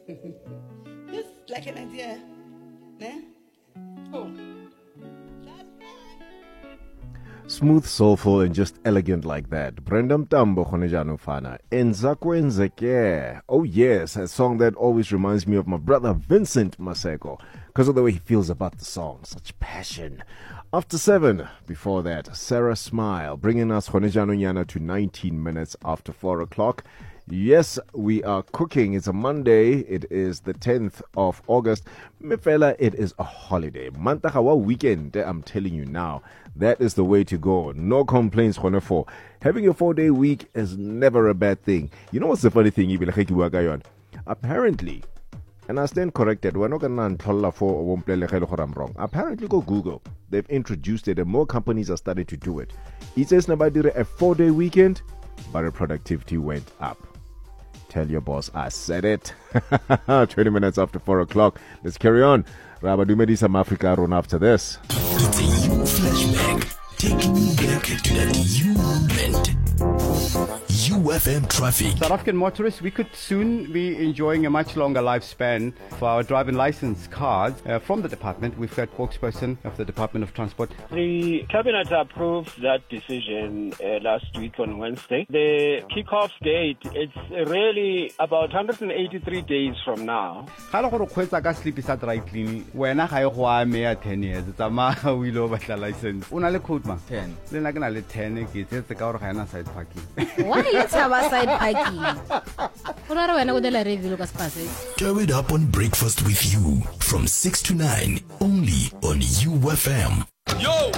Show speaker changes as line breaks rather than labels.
Just like an idea. Ne? Oh.
Smooth, soulful, and just elegant like that. Brenda Mtambo Khonejano Fana. Enzakwenzeke. Oh yes, a song that always reminds me of my brother Vincent Maseko because of the way he feels about the song. Such passion. After 7, before that, Sarah Smile, bringing us Khonejano Nyana to 19 minutes after 4 o'clock. Yes, we are cooking. It's a Monday. It is the 10th of August. Mefela, it is a holiday. Mantahawa weekend, I'm telling you now. That is the way to go. No complaints, Khonefo. Having a 4-day week is never a bad thing. You know what's the funny thing? Apparently, and I stand corrected, we're not going to wrong. Apparently, go Google. They've introduced it and more companies are starting to do it. It says nobody a 4-day weekend, but the productivity went up. Tell your boss I said it. 20 minutes after 4 o'clock. Let's carry on. Rabadumedi Some Africa run after this.
It's a U flashback, taking you back to that U moment. UFM traffic.
South African motorists, we could soon be enjoying a much longer lifespan for our driving license cards. From the department, we've got spokesperson of the Department of Transport.
The Cabinet approved that decision last week on Wednesday. The kickoff date, it's really about 183 days from now.
When I go 10 years, it's a license. 10. Then I can 10 years. Side parking.
Why you have a side parking?
Tear it up on Breakfast with You from 6 to 9 only on UFM.
Yo,